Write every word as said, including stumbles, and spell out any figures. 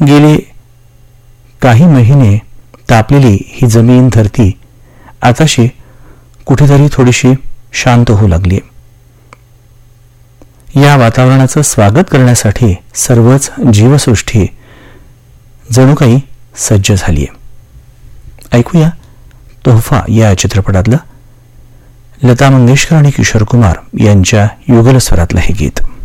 गेले काही महिने तापलेली ही जमीन धरती आताशी कुठेतरी थोडीशी शांत होऊ लागली. या वातावरणाचं स्वागत करण्यासाठी सर्वच जीवसृष्टी जणू काही सज्ज झालीय. ऐकूया तोहफा या चित्रपटातलं लता मंगेशकर आणि किशोर कुमार यांच्या युगल स्वरातलं हे गीत.